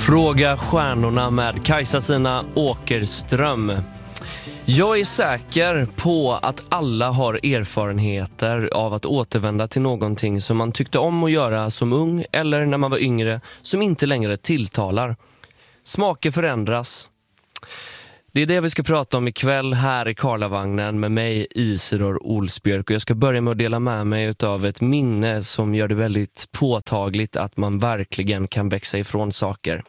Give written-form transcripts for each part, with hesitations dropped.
Fråga stjärnorna med Kajsa-Stina Åkerström. Jag är säker på att alla har erfarenheter av att återvända till någonting som man tyckte om att göra som ung eller när man var yngre som inte längre tilltalar. Smaker förändras. Det är det vi ska prata om ikväll här i Karlavagnen med mig, Isidor Olsbjörk. Och jag ska börja med att dela med mig av ett minne som gör det väldigt påtagligt att man verkligen kan växa ifrån saker.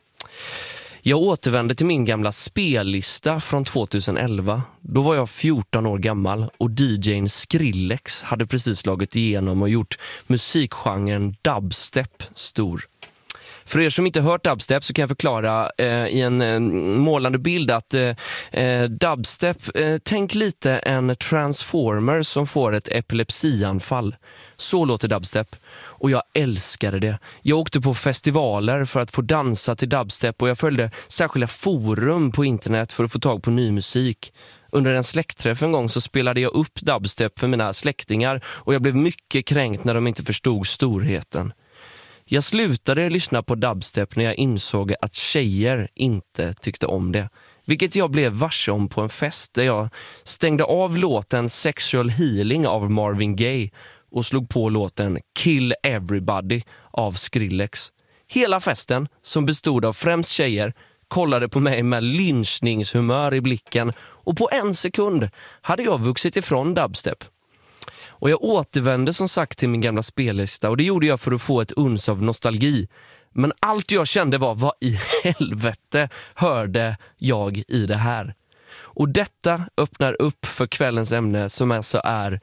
Jag återvände till min gamla spellista från 2011. Då var jag 14 år gammal och DJ:n Skrillex hade precis slagit igenom och gjort musikgenren dubstep stor. För er som inte hört dubstep så kan jag förklara i en målande bild att dubstep, tänk lite en transformer som får ett epilepsianfall. Så låter dubstep. Och jag älskade det. Jag åkte på festivaler för att få dansa till dubstep och jag följde särskilda forum på internet för att få tag på ny musik. Under en släktträff en gång så spelade jag upp dubstep för mina släktingar och jag blev mycket kränkt när de inte förstod storheten. Jag slutade lyssna på dubstep när jag insåg att tjejer inte tyckte om det. Vilket jag blev varse om på en fest där jag stängde av låten Sexual Healing av Marvin Gaye och slog på låten Kill Everybody av Skrillex. Hela festen, som bestod av främst tjejer, kollade på mig med lynchningshumör i blicken och på en sekund hade jag vuxit ifrån dubstep. Och jag återvände som sagt till min gamla spellista och det gjorde jag för att få ett uns av nostalgi. Men allt jag kände var, vad i helvete hörde jag i det här? Och detta öppnar upp för kvällens ämne som alltså är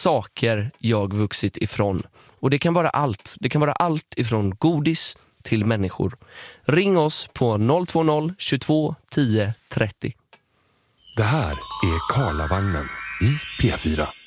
saker jag vuxit ifrån. Och det kan vara allt. Det kan vara allt ifrån godis till människor. Ring oss på 020 22 10 30. Det här är Karlavagnen i P4.